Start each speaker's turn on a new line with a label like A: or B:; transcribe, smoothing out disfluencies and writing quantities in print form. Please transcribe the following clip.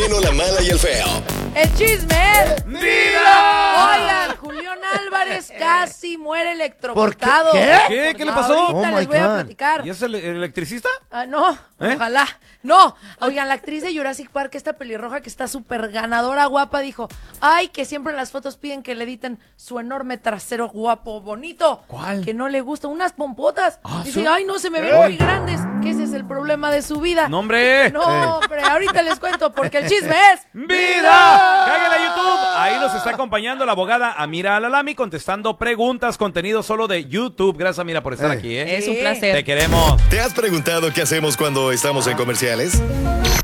A: bueno, la mala y el feo.
B: El chisme es
C: ¡Vida!
B: Oigan, Julián Álvarez casi muere electrocutado.
C: ¿Qué? ¿Qué le pasó?
B: Ahorita
D: Oh,
B: les
D: my
B: voy a
D: God.
B: platicar.
C: ¿Y es el electricista?
B: No, ojalá. No, oigan, la actriz de Jurassic Park, esta pelirroja que está súper ganadora, guapa, dijo, ay, que siempre en las fotos piden que le editen su enorme trasero guapo, bonito.
C: ¿Cuál?
B: Que no le gusta, unas pompotas. Dice,
C: ¿sí?
B: ay, no, se me ven muy grandes, que ese es el problema de su vida.
C: ¡No, hombre!
B: No, hombre, ahorita les cuento, porque el chisme es...
C: ¡Vida! ¡Cállale a YouTube! Ahí nos está acompañando la abogada Amira Alalami contestando preguntas, contenido solo de YouTube. Gracias, Amira, por estar aquí, ¿eh?
B: Es un placer.
C: Te queremos.
A: ¿Te has preguntado qué hacemos cuando estamos en comerciales?